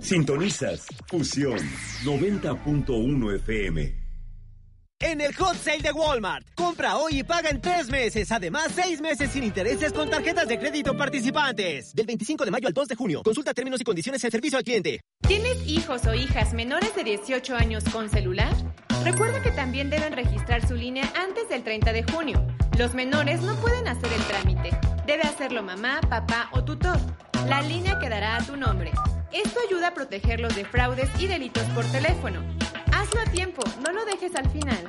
Sintonizas Fusión 90.1 FM. En el Hot Sale de Walmart, compra hoy y paga en 3 meses. Además, 6 meses sin intereses con tarjetas de crédito participantes. Del 25 de mayo al 2 de junio. Consulta términos y condiciones en servicio al cliente. ¿Tienes hijos o hijas menores de 18 años con celular? Recuerda que también deben registrar su línea antes del 30 de junio. Los menores no pueden hacer el trámite. Debe hacerlo mamá, papá o tutor. La línea quedará a tu nombre. Esto ayuda a protegerlos de fraudes y delitos por teléfono. Hazlo a tiempo, no lo dejes al final.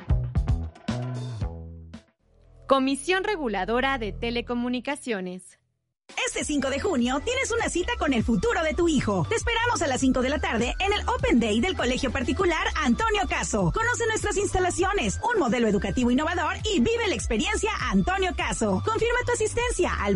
Comisión Reguladora de Telecomunicaciones. Este 5 de junio tienes una cita con el futuro de tu hijo. Te esperamos a las 5 de la tarde en el Open Day del Colegio Particular Antonio Caso. Conoce nuestras instalaciones, un modelo educativo innovador y vive la experiencia Antonio Caso. Confirma tu asistencia al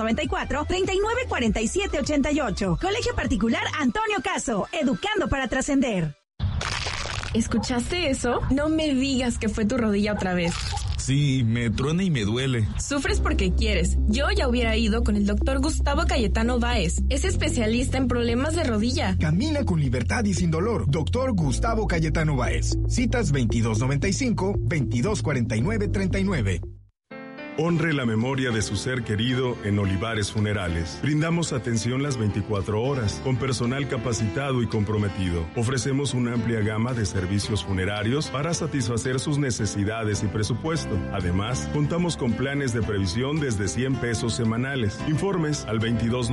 2294-394788. Colegio Particular Antonio Caso, educando para trascender. ¿Escuchaste eso? No me digas que fue tu rodilla otra vez. Sí, me truena y me duele. Sufres porque quieres. Yo ya hubiera ido con el doctor Gustavo Cayetano Báez. Es especialista en problemas de rodilla. Camina con libertad y sin dolor. Doctor Gustavo Cayetano Báez. Citas 2295-2249-39. Honre la memoria de su ser querido en Olivares Funerales. Brindamos atención las 24 horas, con personal capacitado y comprometido. Ofrecemos una amplia gama de servicios funerarios para satisfacer sus necesidades y presupuesto. Además, contamos con planes de previsión desde 100 pesos semanales. Informes al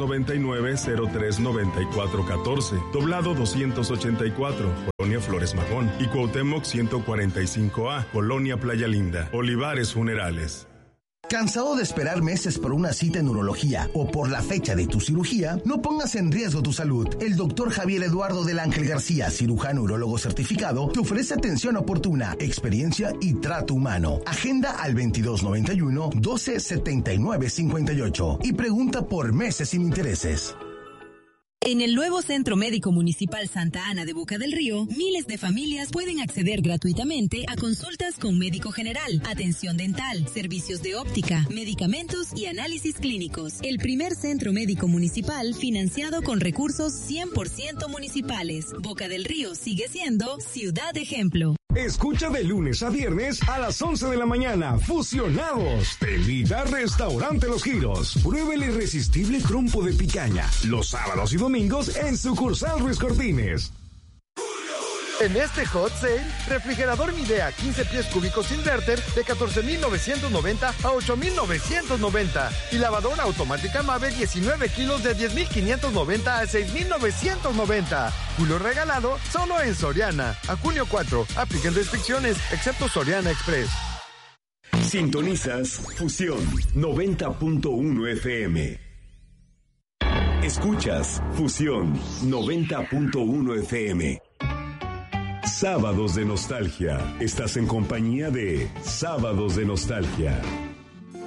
2299-039414, doblado 284, Colonia Flores Magón, y Cuauhtémoc 145A, Colonia Playa Linda. Olivares Funerales. ¿Cansado de esperar meses por una cita en urología o por la fecha de tu cirugía? No pongas en riesgo tu salud. El doctor Javier Eduardo del Ángel García, cirujano urólogo certificado, te ofrece atención oportuna, experiencia y trato humano. Agenda al 2291-127958 y pregunta por meses sin intereses. En el nuevo Centro Médico Municipal Santa Ana de Boca del Río, miles de familias pueden acceder gratuitamente a consultas con médico general, atención dental, servicios de óptica, medicamentos y análisis clínicos. El primer centro médico municipal financiado con recursos 100% municipales. Boca del Río sigue siendo ciudad ejemplo. Escucha de lunes a viernes a las 11 de la mañana, Fusionados. Te invita Restaurante Los Giros. Prueba el irresistible trompo de picaña. Los sábados y domingos en sucursal Ruiz Cortines. En este hot sale, refrigerador Midea 15 pies cúbicos inverter de 14,990 a 8,990 y lavadora automática Mave 19 kilos de 10,590 a 6,990. Julio regalado solo en Soriana. A junio 4, apliquen restricciones, excepto Soriana Express. Sintonizas Fusión 90.1 FM. Escuchas Fusión 90.1 FM. Sábados de Nostalgia. Estás en compañía de Sábados de Nostalgia.